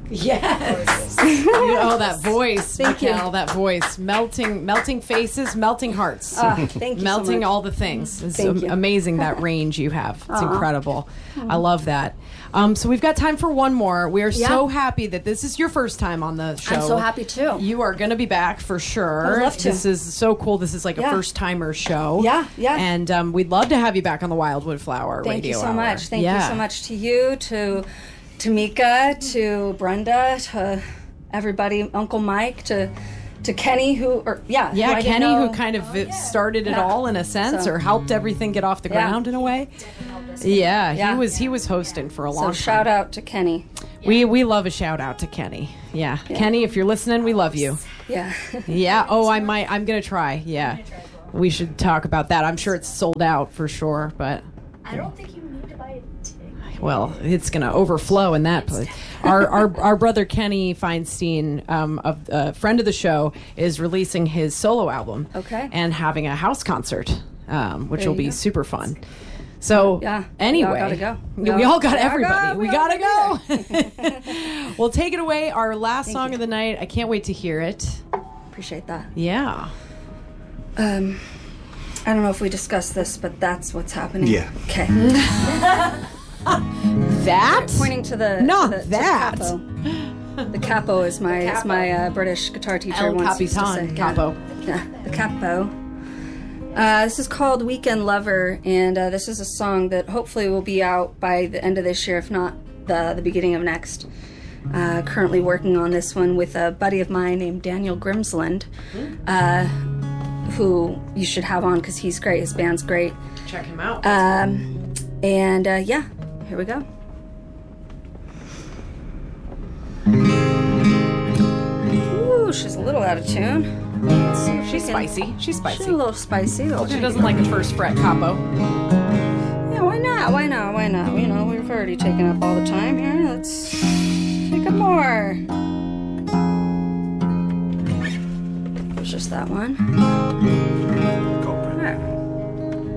Yes. That voice, Thank you. Mikkel, that voice. Melting faces, melting hearts. Thank you melting so much. all the things. It's Thank you. amazing that range you have. It's incredible. I love that. So we've got time for one more. We are so happy that this is your first time on the show. I'm so happy too. You are going to be back for sure. I would love to. This is so cool. This is like a first timer show. Yeah. And we'd love to have you back on the Wildwood Flower Thank Radio you so Hour. much. Thank you so much to you, to Mika, to Brenda, to everybody, Uncle Mike, to Kenny, who I didn't Kenny, know. who kind of started it all in a sense, So- or helped everything get off the ground in a way. Yeah. He was hosting for a long So time. shout out to Kenny. We love a shout out to Kenny. Yeah. Kenny, if you're listening, we love you. Yeah. Yeah. Oh, I'm gonna try. Yeah. We should talk about that. I'm sure it's sold out for sure, but I don't think you need to buy a ticket. well, it's gonna overflow in that place. Our brother Kenny Feinstein, a friend of the show, is releasing his solo album. Okay. And having a house concert, which will you be go. super fun. So anyway, we all gotta go. We all got everybody. We We all gotta go. Well, take it away. Our last song of the night. I can't wait to hear it. Appreciate that. Yeah. I don't know if we discussed this, but that's what's happening. Yeah. Okay. That? Pointing to the Not to the that. capo. The capo is my British guitar teacher El once used to say. Capitan Capo. Yeah, the capo. This is called Weekend Lover, and this is a song that hopefully will be out by the end of this year, if not the beginning of next. Currently working on this one with a buddy of mine named Daniel Grimsland, who you should have on because he's great. His band's great. Check him out. Here we go. Ooh, she's a little out of tune. She's spicy. She's spicy. She's a little spicy. She doesn't like a first fret capo. Yeah, why not? Why not? Why not? You know, we've already taken up all the time here. Let's take up more. It was just that one. Culprit. Alright.